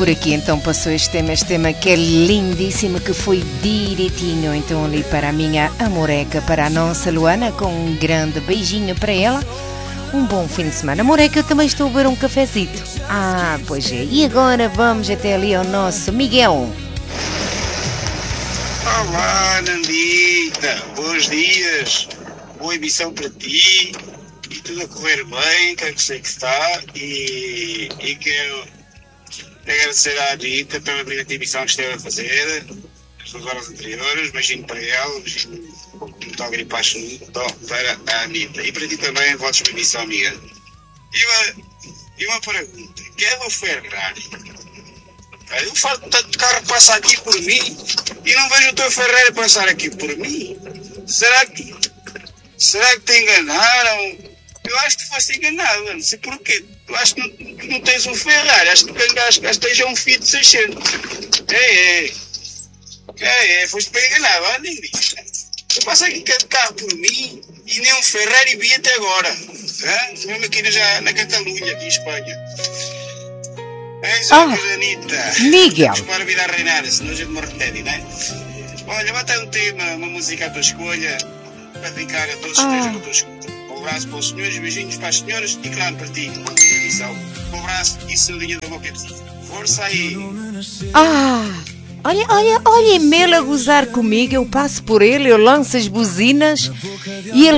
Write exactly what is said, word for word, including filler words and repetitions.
por aqui, então passou este tema, este tema que é lindíssimo, que foi direitinho, então ali para a minha amoreca, para a nossa Luana, com um grande beijinho para ela. Um bom fim de semana. Amoreca, eu também estou a beber um cafezito. Ah, pois é. E agora vamos até ali ao nosso Miguel. Olá, Nandita. Bons dias. Boa emissão para ti. E tudo a correr bem, que é que sei que está. E, e quero agradecer à Anitta pela brilhante emissão que esteve a fazer. As duas horas anteriores. Beijinho para ela. Beijinho muito agripacho para a Anitta. E para ti também, votos para a emissão, amiga. E uma, e uma pergunta. Que é do Ferrari? Eu falo tanto carro passar aqui por mim e não vejo o teu Ferrari passar aqui por mim. Será que, será que te enganaram? Eu acho que foste enganado, não sei porquê. Eu acho que não, não tens um Ferrari, acho que esteja um Fiat seiscentos. É, é. É, é, foste bem enganado, olha, ninguém. Eu passo aqui cada carro por mim e nem um Ferrari vi até agora. É? Mesmo aqui já na Catalunha, aqui em Espanha. É isso, Ah, Anitta. Miguel. Para a vida a reinar, senão a gente morre de tédio, não é? Olha, bota um tema, uma música à tua escolha, para dedicar a todos os Ah. que estejam a tua escuta. Um abraço para os senhores, beijinhos para as senhoras e claro para ti, missão. Um abraço e saudinha da boca de ti. Força aí! Ah, olha, olha, olha Mel a gozar comigo. Eu passo por ele, eu lanço as buzinas e ele